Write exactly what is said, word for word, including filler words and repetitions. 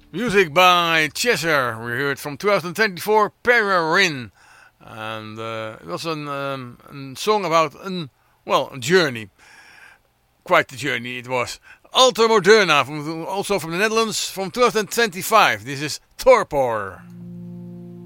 Music by Cheshire. We heard from twenty twenty-four Pererin. And uh, it was an, um, a song about an, well, a journey. Quite the journey it was. Alter Moderna, from, also from the Netherlands, from twenty twenty-five. This is Torpor.